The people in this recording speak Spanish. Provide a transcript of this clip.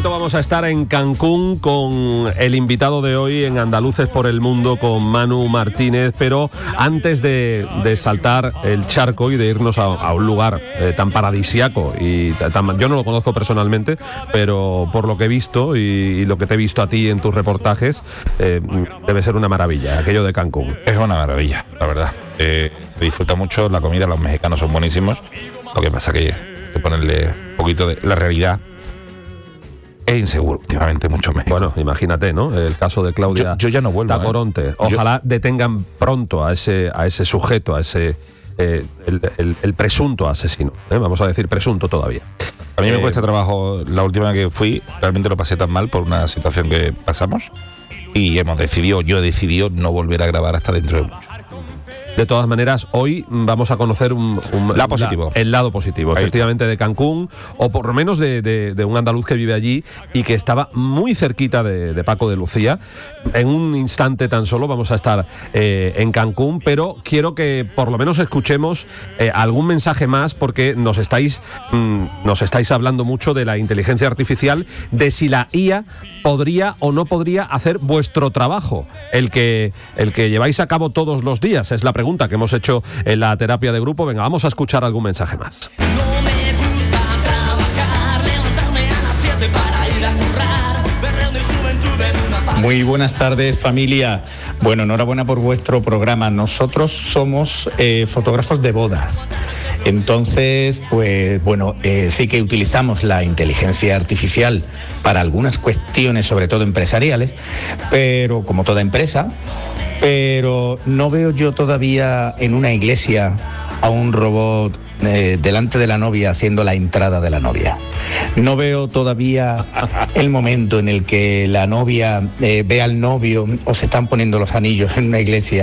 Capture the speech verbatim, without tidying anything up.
momento vamos a estar en Cancún con el invitado de hoy en Andaluces por el Mundo, con Manu Martínez, pero antes de, de saltar el charco y de irnos a, a un lugar eh, tan paradisíaco, y tan, yo no lo conozco personalmente, pero por lo que he visto y, y lo que te he visto a ti en tus reportajes, eh, debe ser una maravilla aquello de Cancún. Es una maravilla, la verdad. Eh, se disfruta mucho la comida, los mexicanos son buenísimos. Lo que pasa que hay que ponerle un poquito de la realidad. Es inseguro últimamente mucho México. Bueno, imagínate, ¿no? El caso de Claudia yo, yo ya no vuelvo, Tacoronte. ¿eh? Ojalá yo... detengan pronto a ese, a ese sujeto, a ese eh, el, el, el presunto asesino. ¿eh? Vamos a decir presunto todavía. A mí me eh, cuesta trabajo. La última que fui, realmente lo pasé tan mal por una situación que pasamos y hemos decidido, yo he decidido no volver a grabar hasta dentro de mucho. De todas maneras, hoy vamos a conocer un, un la positivo. La, el lado positivo, Ahí efectivamente, está. de Cancún, o por lo menos de, de, de un andaluz que vive allí y que estaba muy cerquita de, de Paco de Lucía. En un instante tan solo vamos a estar eh, en Cancún, pero quiero que por lo menos escuchemos eh, algún mensaje más, porque nos estáis, mmm, nos estáis hablando mucho de la inteligencia artificial, de si la I A podría o no podría hacer vuestro trabajo, el que, el que lleváis a cabo todos los días. Es la pregunta pregunta que hemos hecho en la terapia de grupo. Venga, vamos a escuchar algún mensaje más. No me gusta trabajar, levantarme a las siete para ir a currar, ver de juventud en una fábrica. Muy buenas tardes, familia. Bueno, enhorabuena por vuestro programa. Nosotros somos eh, fotógrafos de bodas. Entonces, pues bueno, eh, sí que utilizamos la inteligencia artificial para algunas cuestiones, sobre todo empresariales, pero como toda empresa, pero no veo yo todavía en una iglesia a un robot eh, delante de la novia haciendo la entrada de la novia. No veo todavía el momento en el que la novia eh, ve al novio o se están poniendo los anillos en una iglesia